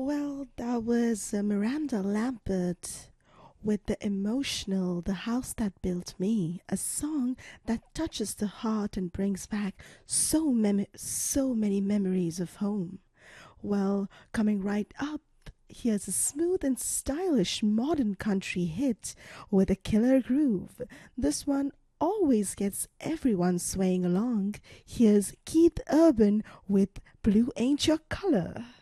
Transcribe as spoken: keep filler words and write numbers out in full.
Well, that was uh, Miranda Lambert with the emotional The House That Built Me, a song that touches the heart and brings back so mem- so many memories of home. Well, coming right up, here's a smooth and stylish modern country hit with a killer groove. This one always gets everyone swaying along. Here's Keith Urban with Blue Ain't Your Color.